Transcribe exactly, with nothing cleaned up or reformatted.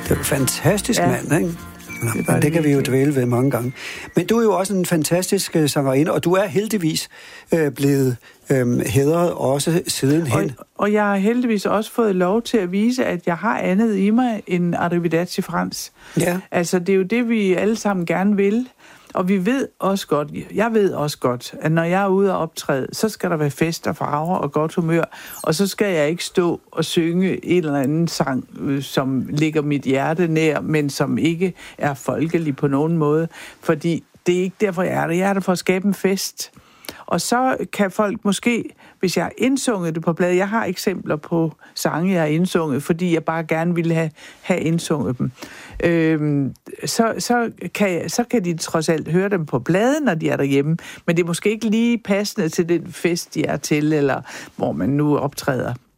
Det er en fantastisk Ja. mand, ikke? Nå, Det det, var men det kan vi jo virkelig. dvæle ved mange gange. Men du er jo også en fantastisk uh, sangerinde, og du er heldigvis uh, blevet um, hædret også sidenhen. Og, og jeg har heldigvis også fået lov til at vise, at jeg har andet i mig end Arrivederci Frans. Ja. Altså, det er jo det, vi alle sammen gerne vil. Og vi ved også godt, jeg ved også godt, at når jeg er ude og optræde, så skal der være fest og farver og godt humør, og så skal jeg ikke stå og synge en eller anden sang, øh, som ligger mit hjerte nær, men som ikke er folkelig på nogen måde, fordi det er ikke derfor, jeg er der. Jeg er der for at skabe en fest. Og så kan folk måske, hvis jeg har indsunget det på plade, jeg har eksempler på sange, jeg har indsunget, fordi jeg bare gerne ville have, have indsunget dem, øhm, så, så, kan jeg, så kan de trods alt høre dem på pladen, når de er derhjemme, men det er måske ikke lige passende til den fest, de er til, eller hvor man nu optræder.